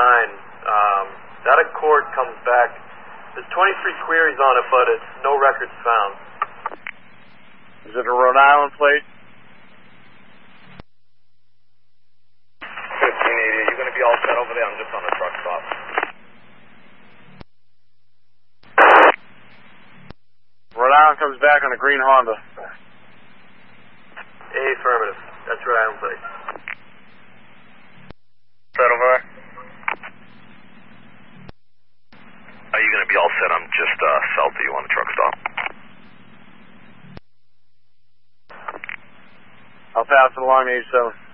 That Accord comes back. There's 23 queries on it, but it's no records found. Is it a Rhode Island plate? 1580, you're going to be all set over there. I'm just on a truck stop. Rhode Island comes back on a green Honda. Affirmative. That's Rhode Island plate. Set over there. Are you going to be all set? I'm just south of you on the truck stop. I'll pass it along to 87.